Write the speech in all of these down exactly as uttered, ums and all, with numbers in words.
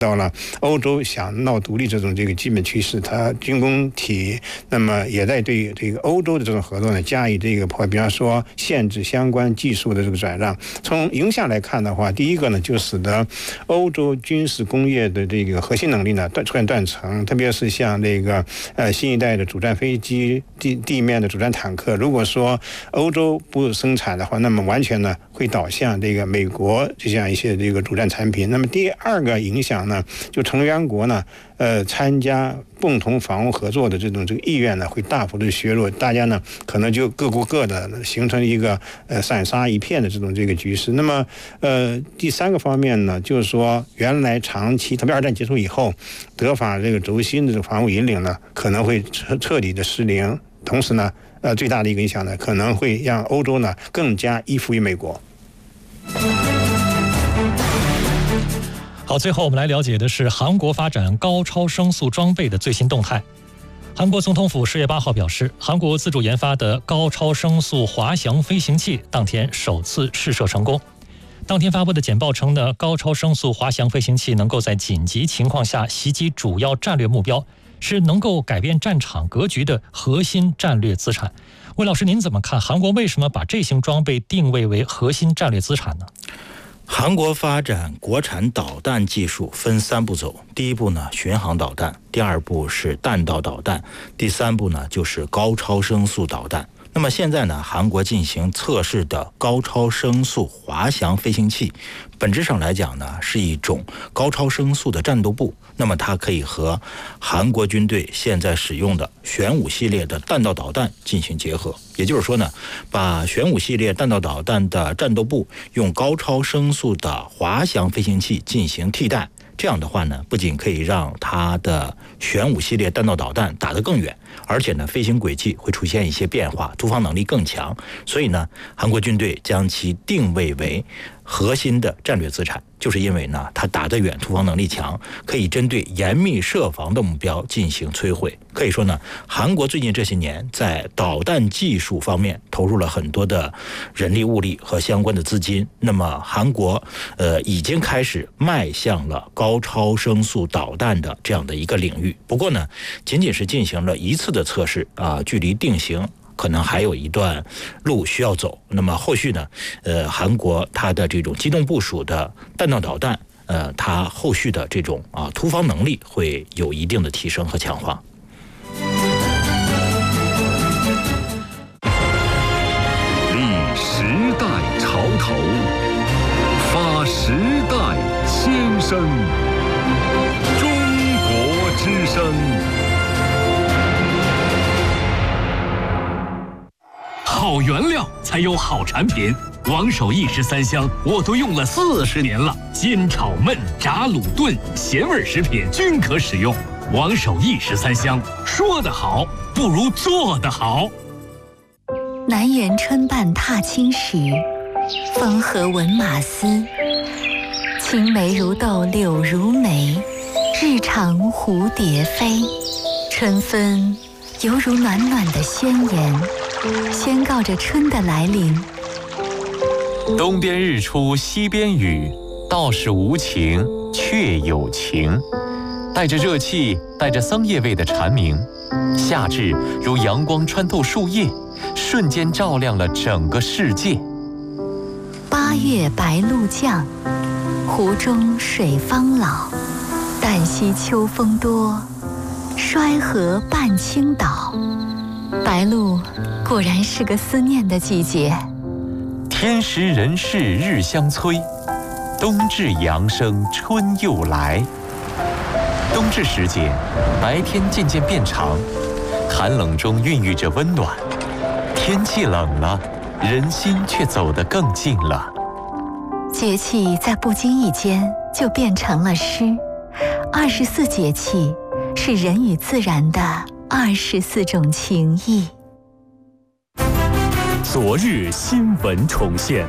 到了欧洲想闹独立这种这个基本趋势，它军工体那么也在对这个欧洲的这种合作呢加以这个破坏，比方说限制相关技术的这个转让。从影响来看的话，第一个呢就使得欧洲军事工业的这个核心能力呢断出现断层，特别是像这个呃新一代的主战飞机、地地面的主战坦克，如果说欧洲不生产的话，那么完全呢会导向这个美国这样一些这个主战产品。那么第二个影响呢，就成员国呢，呃，参加共同防务合作的这种这个意愿呢，会大幅的削弱，大家呢可能就各顾各的，形成一个呃散沙一片的这种这个局势。那么，呃，第三个方面呢，就是说原来长期，特别二战结束以后，德法这个轴心的这个防务引领呢，可能会彻彻底的失灵，同时呢，呃，最大的一个影响呢，可能会让欧洲呢更加依附于美国。 好，最后我们来了解的是韩国发展高超声速装备的最新动态。韩国总统府十月八号表示，韩国自主研发的高超声速滑翔飞行器当天首次试射成功。当天发布的简报称呢，高超声速滑翔飞行器能够在紧急情况下袭击主要战略目标，是能够改变战场格局的核心战略资产。魏老师，您怎么看韩国为什么把这型装备定位为核心战略资产呢？ 韩国发展国产导弹技术分三步走，第一步呢，巡航导弹；第二步是弹道导弹；第三步呢，就是高超声速导弹。那么现在呢，韩国进行测试的高超声速滑翔飞行器，本质上来讲呢，是一种高超声速的战斗部。那么它可以和韩国军队现在使用的玄武系列的弹道导弹进行结合，也就是说呢，把玄武系列弹道导弹的战斗部用高超声速的滑翔飞行器进行替代。这样的话呢，不仅可以让它的玄武系列弹道导弹打得更远，而且呢，飞行轨迹会出现一些变化，突防能力更强。所以呢，韩国军队将其定位为核心的战略资产，就是因为呢，它打得远，突防能力强，可以针对严密设防的目标进行摧毁。可以说呢，韩国最近这些年在导弹技术方面投入了很多的人力物力和相关的资金。那么韩国呃已经开始迈向了高超声速导弹的这样的一个领域。不过呢，仅仅是进行了一次的测试啊，距离定型可能还有一段路需要走。那么后续呢，呃，韩国它的这种机动部署的弹道导弹，呃，它后续的这种啊突防能力会有一定的提升和强化。 立时代潮头，发时代先声，中国之声。 好原料才有好产品，王守义十三香我都用了四十年了，煎炒焖炸卤炖咸味食品均可使用。王守义十三香，说得好不如做得好。 南园春半踏青时，风和闻马嘶。青梅如豆柳如眉，日长蝴蝶飞。春分犹如暖暖的宣言，宣告着春的来临。 东边日出西边雨，道是无晴却有晴。带着热气，带着桑叶味的蝉鸣，夏至如阳光穿透树叶，瞬间照亮了整个世界。 八月白露降，湖中水方老。旦夕秋风多，衰河半倾倒。白露果然是个思念的季节。 天时人事日相催，冬至阳生春又来。冬至时节，白天渐渐变长，寒冷中孕育着温暖。天气冷了，人心却走得更近了。 节气在不经意间就变成了诗。二十四节气是人与自然的二十四种情谊。 昨日新闻重现，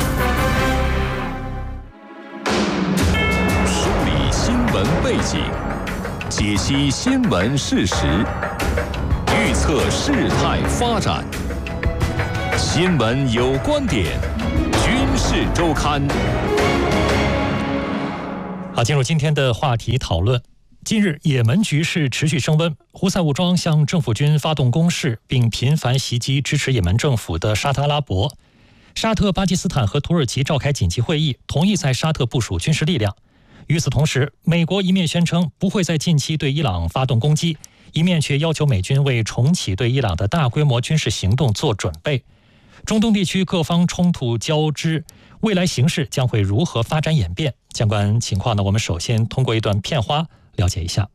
梳理新闻背景，解析新闻事实，预测事态发展。新闻有观点，军事周刊。 好，进入今天的话题讨论。近日，也门局势持续升温，胡塞武装向政府军发动攻势，并频繁袭击支持也门政府的沙特阿拉伯。沙特、巴基斯坦和土耳其召开紧急会议，同意在沙特部署军事力量。与此同时，美国一面宣称不会在近期对伊朗发动攻击，一面却要求美军为重启对伊朗的大规模军事行动做准备。中东地区各方冲突交织，未来形势将会如何发展演变？相关情况呢，我们首先通过一段片花了解一下。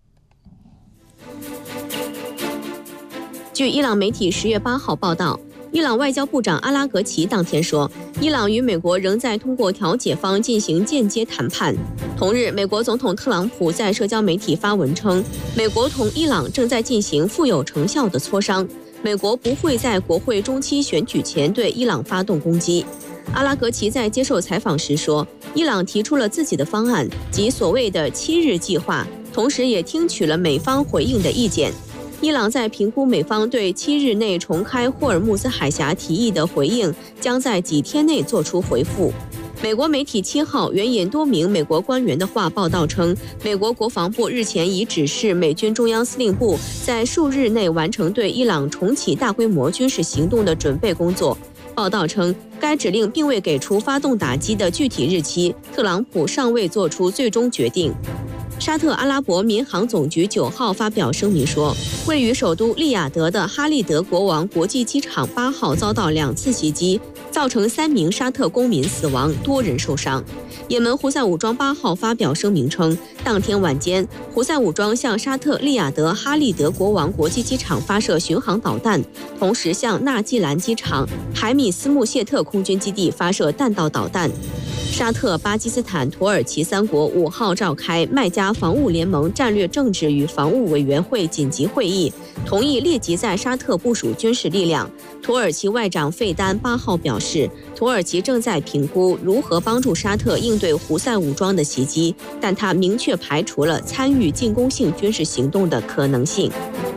据伊朗媒体十月八号报道，伊朗外交部长阿拉格齐当天说，伊朗与美国仍在通过调解方进行间接谈判。同日，美国总统特朗普在社交媒体发文称，美国同伊朗正在进行富有成效的磋商，美国不会在国会中期选举前对伊朗发动攻击。阿拉格齐在接受采访时说，伊朗提出了自己的方案，即所谓的七日计划，同时也听取了美方回应的意见。伊朗在评估美方对七日内重开霍尔木兹海峡提议的回应，将在几天内做出回复。美国媒体七号援引多名美国官员的话报道称，美国国防部日前已指示美军中央司令部在数日内完成对伊朗重启大规模军事行动的准备工作。报道称，该指令并未给出发动打击的具体日期，特朗普尚未做出最终决定。沙特阿拉伯民航总局九号发表声明说，位于首都利雅得的哈利德国王国际机场八号遭到两次袭击，造成三名沙特公民死亡，多人受伤。也门胡塞武装八号发表声明称，当天晚间，胡塞武装向沙特利雅得哈利德国王国际机场发射巡航导弹，同时向纳季兰机场、海米斯穆谢特空军基地发射弹道导弹。沙特、巴基斯坦、土耳其三国五号召开麦加防务联盟战略政治与防务委员会紧急会议，同意立即在沙特部署军事力量。土耳其外长费丹八号表示，土耳其正在评估如何帮助沙特应对胡塞武装的袭击，但他明确排除了参与进攻性军事行动的可能性。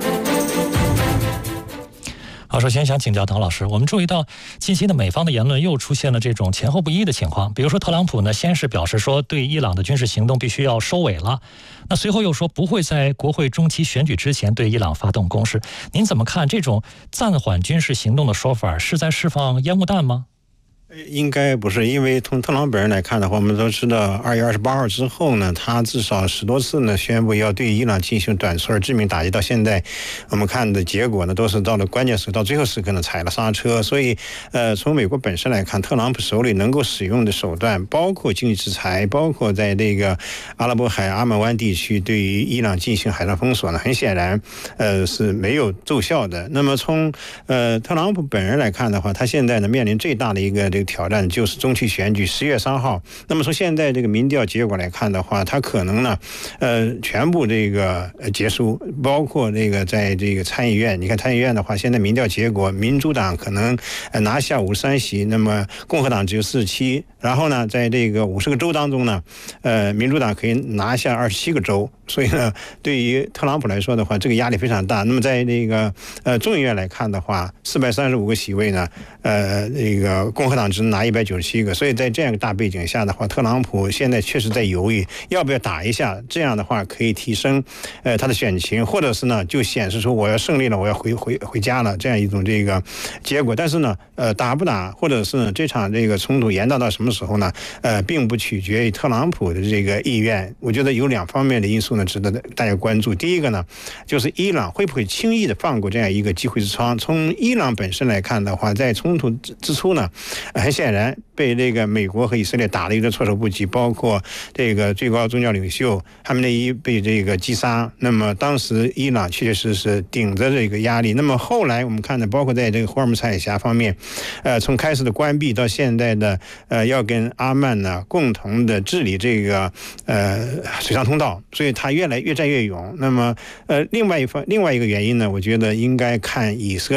好，首先想请教唐老师，我们注意到近期的美方的言论又出现了这种前后不一的情况。比如说，特朗普呢先是表示说对伊朗的军事行动必须要收尾了，那随后又说不会在国会中期选举之前对伊朗发动攻势。您怎么看这种暂缓军事行动的说法，是在释放烟雾弹吗？ 应该不是，因为从特朗普本人来看的话，我们都知道二月二十八号之后呢，他至少十多次呢宣布要对伊朗进行短促而致命打击，到现在我们看的结果呢都是到了关键时刻，到最后时刻呢踩了刹车。所以呃，从美国本身来看，特朗普手里能够使用的手段，包括经济制裁，包括在这个阿拉伯海阿曼湾地区对于伊朗进行海上封锁呢，很显然呃是没有奏效的。那么从呃特朗普本人来看的话，他现在呢面临最大的一个这个挑战就是中期选举十月三号。那么从现在这个民调结果来看的话，他可能呢呃全部这个结束，包括这个在这个参议院，你看参议院的话，现在民调结果民主党可能拿下五十三席，那么共和党只有四十七，然后呢在这个五十个州当中呢呃民主党可以拿下二十七个州。所以呢，对于特朗普来说的话，这个压力非常大。那么在这个呃众议院来看的话，四百三十五个席位呢，呃，这个共和党只能拿一百九十七个。所以在这样一个大背景下的话，特朗普现在确实在犹豫要不要打一下，这样的话可以提升呃他的选情，或者是呢就显示出我要胜利了，我要回回回家了这样一种这个结果。但是呢，呃，打不打，或者是呢这场这个冲突延宕到什么时候呢？呃，并不取决于特朗普的这个意愿。我觉得有两方面的因素呢值得大家关注。第一个呢，就是伊朗会不会轻易的放过这样一个机会之窗。从伊朗本身来看的话，在冲突之初呢，很显然被这个美国和以色列打了一个措手不及，包括这个最高宗教领袖哈梅内伊被这个击杀。那么当时伊朗确确实实顶着这个压力。那么后来我们看的，包括在这个霍尔木兹海峡方面，呃，从开始的关闭到现在的呃要跟阿曼呢共同的治理这个呃水上通道，所以他越来越战越勇。那么呃另外一方另外一个原因呢，我觉得应该看以色列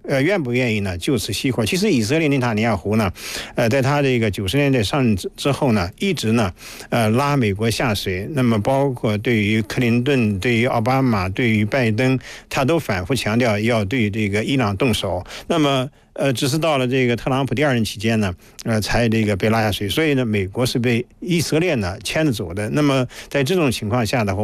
呃，愿不愿意呢？就此熄火。其实以色列内塔尼亚胡呢，呃，在他这个九十年代上任之之后呢，一直呢，呃，拉美国下水。那么包括对于克林顿、对于奥巴马、对于拜登，他都反复强调要对这个伊朗动手。那么。呃，只是到了这个特朗普第二任期间呢，呃，才这个被拉下水。所以呢，美国是被以色列呢牵着走的。那么在这种情况下的话，